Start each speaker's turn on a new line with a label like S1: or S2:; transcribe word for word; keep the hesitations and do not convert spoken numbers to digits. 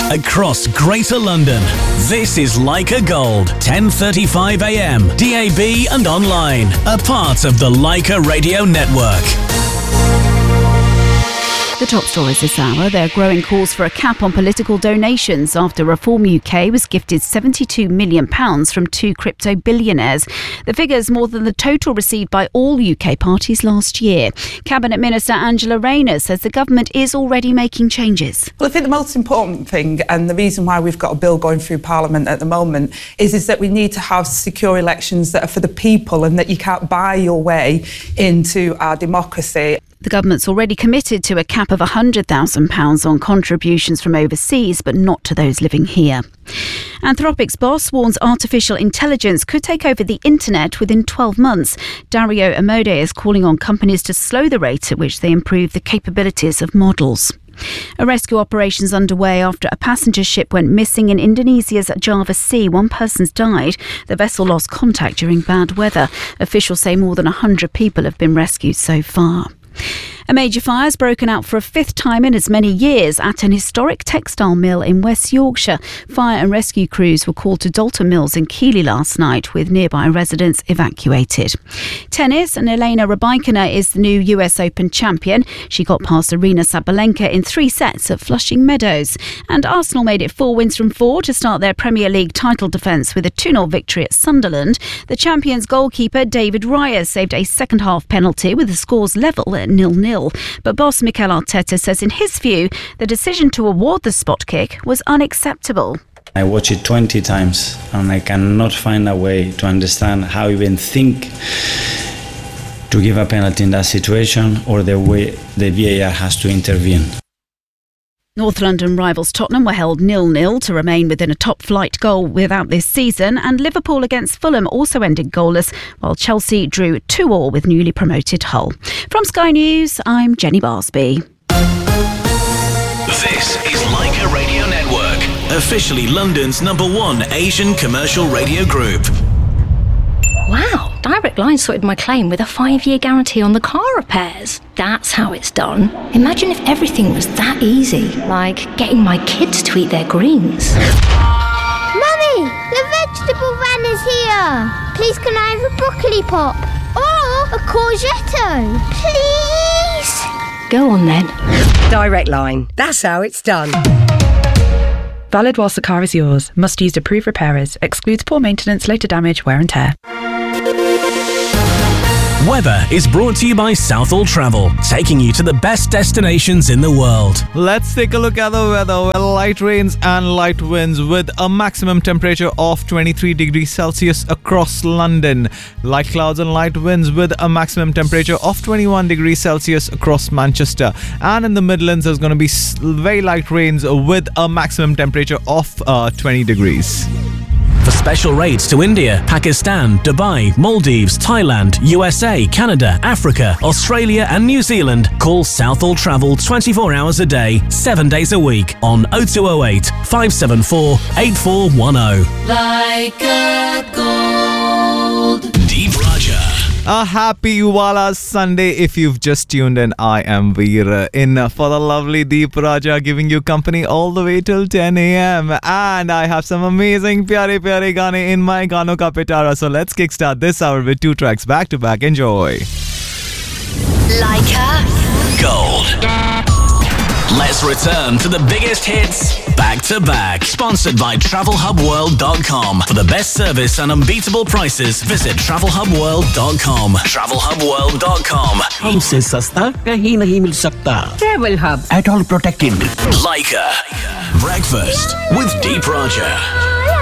S1: across Greater London. This is Leica Gold, ten thirty-five a m, D A B and online, a part of the Leica Radio Network.
S2: The top stories this hour. There are growing calls for a cap on political donations after Reform U K was gifted seventy-two million pounds from two crypto billionaires. The figure's more than the total received by all U K parties last year. Cabinet Minister Angela Rayner says the government is already making changes.
S3: Well, I think the most important thing, and the reason why we've got a bill going through Parliament at the moment, is, is that we need to have secure elections that are for the people and that you can't buy your way into our democracy.
S2: The government's already committed to a cap of one hundred thousand pounds on contributions from overseas, but not to those living here. Anthropic's boss warns artificial intelligence could take over the internet within twelve months. Dario Amodei is calling on companies to slow the rate at which they improve the capabilities of models. A rescue operation is underway after a passenger ship went missing in Indonesia's Java Sea. One person's died. The vessel lost contact during bad weather. Officials say more than one hundred people have been rescued so far. A major fire has broken out for a fifth time in as many years at an historic textile mill in West Yorkshire. Fire and rescue crews were called to Dalton Mills in Keighley last night, with nearby residents evacuated. Tennis, and Elena Rybakina is the new U S Open champion. She got past Aryna Sabalenka in three sets at Flushing Meadows. And Arsenal made it four wins from four to start their Premier League title defence with a two nil victory at Sunderland. The champions' goalkeeper David Raya saved a second-half penalty with the scores level at nil nil. But boss Mikel Arteta says in his view the decision to award the spot kick was unacceptable.
S4: I watch it twenty times and I cannot find a way to understand how you even think to give a penalty in that situation or the way the V A R has to intervene.
S2: North London rivals Tottenham were held nil nil to remain within a top-flight goal without this season, and Liverpool against Fulham also ended goalless, while Chelsea drew two all with newly promoted Hull. From Sky News, I'm Jenny Barsby.
S1: This is Leica Radio Network, officially London's number one Asian commercial radio group.
S5: Wow, Direct Line sorted my claim with a five-year guarantee on the car repairs. That's how it's done. Imagine if everything was that easy, like getting my kids to eat their greens.
S6: Mummy, the vegetable van is here. Please can I have a broccoli pop? Or a courgette? Please?
S5: Go on then.
S7: Direct Line, that's how it's done.
S8: Valid whilst the car is yours. Must use approved repairers. Excludes poor maintenance, later damage, wear and tear.
S1: Weather is brought to you by Southall Travel, taking you to the best destinations in the world.
S9: Let's take a look at the weather. Well, light rains and light winds with a maximum temperature of twenty-three degrees Celsius across London. Light clouds and light winds with a maximum temperature of twenty-one degrees Celsius across Manchester. And in the Midlands, there's going to be very light rains with a maximum temperature of uh, twenty degrees.
S1: For special rates to India, Pakistan, Dubai, Maldives, Thailand, U S A, Canada, Africa, Australia and New Zealand, call Southall Travel twenty-four hours a day, seven days a week on oh two oh eight, five seven four, eight four one oh.
S10: Leica Gold.
S1: Deep Raja.
S9: A happy Wala Sunday if you've just tuned in. I am Veer in for the lovely Deep Raja, giving you company all the way till ten a m And I have some amazing pyare pyare gaane in my Gano Ka Pitara. So let's kickstart this hour with two tracks back to back. Enjoy.
S1: Leica Gold. Let's return to the biggest hits back to back. Sponsored by travel hub world dot com. For the best service and unbeatable prices, visit travel hub world dot com. travel hub world dot com.
S11: हमसे सस्ता कहीं नहीं मिल सकता.
S7: Travel Hub.
S11: At all protected.
S1: Leica. Breakfast with Deep Raja.